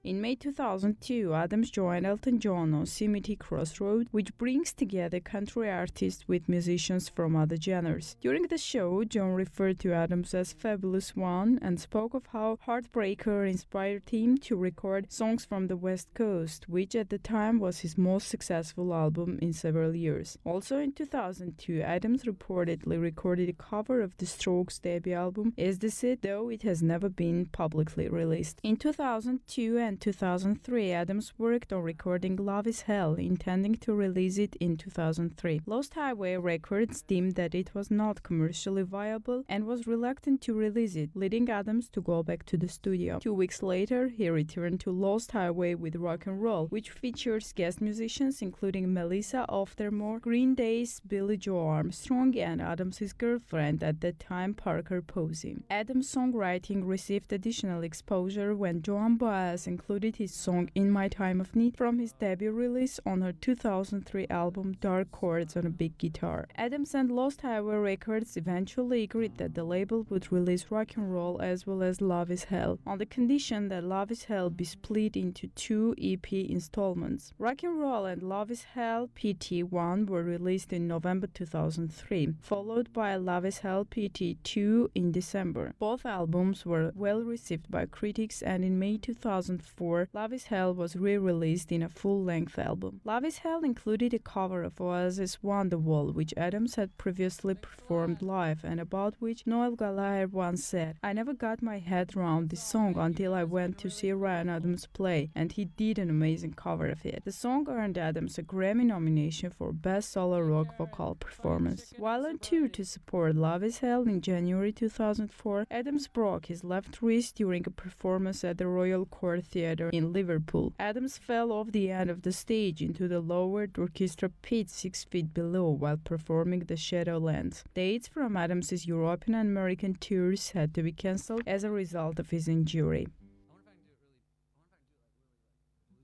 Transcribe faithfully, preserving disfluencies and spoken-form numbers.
In May two thousand two, Adams joined Elton John on Yosemite Crossroad, which brings together country artists with musicians from other genres. During the show, John referred to Adams as Fabulous One and spoke of how Heartbreaker inspired him to record songs from the West Coast, which at the time was his most successful album in several years. Also in two thousand two, Adams reportedly recorded a cover of The Strokes' debut album, Is This It?, though it has never been publicly released. In two thousand two and two thousand three, Adams worked on recording Love Is Hell, intending to release it in two thousand three. Lost Highway Records deemed that it was not commercially viable and was reluctant to release it, leading Adams to go back to the studio. Two weeks later, he returned to Lost Highway with Rock and Roll, which features guest musicians including Melissa Aftermore, Green Day's Billie Joe Armstrong, and Adams' girlfriend at that time, Parker Posey. Adams' songwriting received additional exposure when Joan Baez included his song In My Time of Need from his debut release on her two thousand three album Dark Chords on a Big Guitar. Adams and Lost Highway Records eventually agreed that the label would release Rock and Roll as well as Love Is Hell, on the condition that Love Is Hell be split into two E P installments. Rock and Roll and Love Is Hell P T one were released in November two thousand three, followed by Love Is Hell P T two in December. Both albums were well received by critics, and in May two thousand four, Love Is Hell was re-released in a full-length album. Love Is Hell included a cover of Oasis' Wonderwall, which Adams had previously performed live and about which Noel Gallagher once said, "I never got my head around this song until I went to see Ryan Adams play, and he did an amazing cover of it." The song earned Adams a Grammy nomination for Best Solo Rock Vocal Performance. While on tour to support Love Is Hell in January two thousand four, Adams broke his left wrist during a performance at the Royal Court Theatre in Liverpool. Adams fell off the end of the stage into the lowered orchestra pit six feet below while performing the Shadowlands. Dates from Adams' European and American tours had to be cancelled as a result of his injury.